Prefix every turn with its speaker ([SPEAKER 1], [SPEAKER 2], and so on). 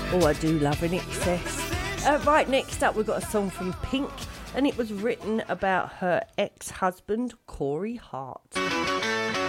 [SPEAKER 1] Oh, I do love In Excess. Right, next up we've got a song from Pink, and it was written about her ex-husband, Corey Hart.